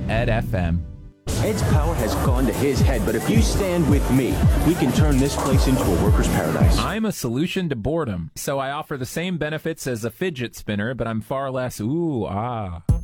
Ed FM. Ed's power has gone to his head, but if you stand with me, we can turn this place into a worker's paradise. I'm a solution to boredom, so I offer the same benefits as a fidget spinner, but I'm far less ooh, ah.